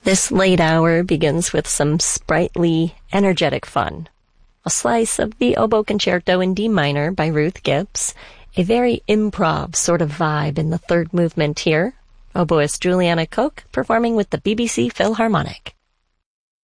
This late hour begins with some sprightly, energetic fun. A slice of the Oboe Concerto in D minor by Ruth Gibbs, a very improv sort of vibe in the third movement here. Oboist Juliana Koch performing with the BBC Philharmonic.